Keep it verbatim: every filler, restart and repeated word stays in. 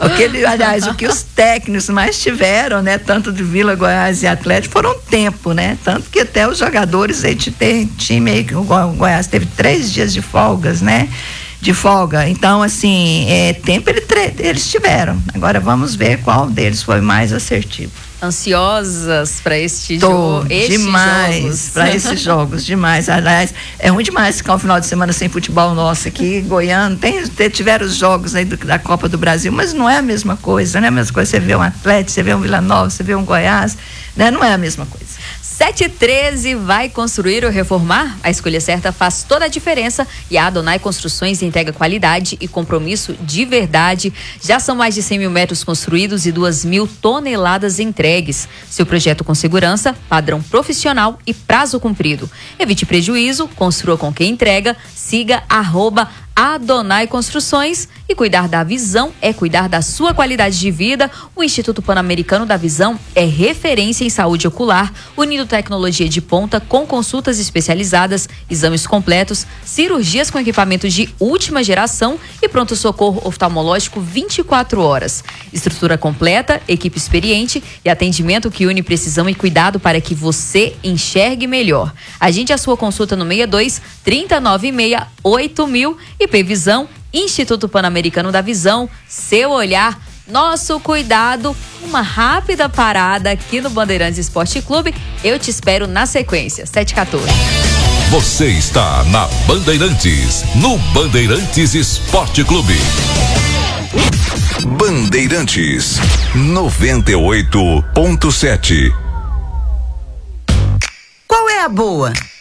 Aquele, aliás, o que os técnicos mais tiveram, né? Tanto de Vila, Goiás e Atlético, foram tempo, né? Tanto que até os jogadores, a gente tem time aí, o Goiás teve três dias de folgas, né? De folga. Então, assim, é, tempo ele, eles tiveram. Agora vamos ver qual deles foi mais assertivo. Ansiosas para este Tô, jogo? Demais para esses jogos, demais. Aliás, é ruim demais ficar um final de semana sem futebol nosso aqui, Goiânia. Tem, tiveram os jogos aí do, da Copa do Brasil, mas não é a mesma coisa, não é a mesma coisa. Você vê um Atlético, você vê um Vila Nova, você vê um Goiás, né? Não é a mesma coisa. sete e treze, vai construir ou reformar? A escolha certa faz toda a diferença e a Adonai Construções entrega qualidade e compromisso de verdade. Já são mais de cem mil metros construídos e duas mil toneladas entregues. Seu projeto com segurança, padrão profissional e prazo cumprido. Evite prejuízo, construa com quem entrega, siga arroba Adonai Construções. E cuidar da visão é cuidar da sua qualidade de vida. O Instituto Pan-Americano da Visão é referência em saúde ocular, unindo tecnologia de ponta com consultas especializadas, exames completos, cirurgias com equipamentos de última geração e pronto-socorro oftalmológico vinte e quatro horas. Estrutura completa, equipe experiente e atendimento que une precisão e cuidado para que você enxergue melhor. Agende a sua consulta no seis dois, trinta, noventa e seis, oito mil. I P Visão, Instituto Pan-Americano da Visão, seu olhar, nosso cuidado. Uma rápida parada aqui no Bandeirantes Esporte Clube. Eu te espero na sequência. sete e quatorze. Você está na Bandeirantes, no Bandeirantes Esporte Clube. Bandeirantes noventa e oito ponto sete. Qual é a boa?